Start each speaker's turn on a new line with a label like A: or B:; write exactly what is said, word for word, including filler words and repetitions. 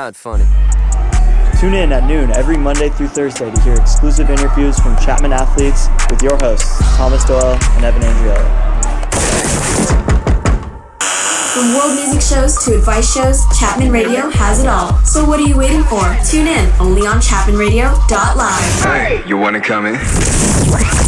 A: not funny.
B: Tune in at noon every Monday through Thursday to hear exclusive interviews from Chapman athletes with your hosts, Thomas Doyle and Evan Andriello.
C: From world music shows to advice shows, Chapman Radio has it all. So what are you waiting for? Tune in only on chapman radio dot live.
D: Hey, you want to come in?